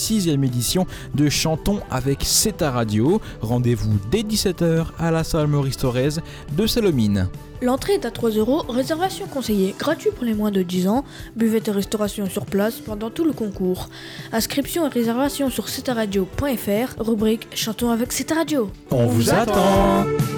6e édition de Chantons avec Ceta Radio. Rendez-vous dès 17h à la salle Maurice Thorez de Salomine. L'entrée est à 3€, réservation conseillée, gratuit pour les moins de 10 ans, buvette et restauration sur place pendant tout le concours. Inscription et réservation sur cetaradio.fr, rubrique Chantons avec Ceta Radio. On vous attend.